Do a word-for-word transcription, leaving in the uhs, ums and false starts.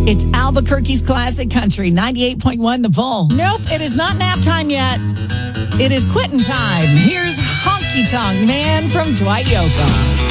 It's Albuquerque's classic country, ninety-eight point one The Bull. Nope, it is not nap time yet. It is quitting time. Here's Honky Tonk Man from Dwight Yoakam.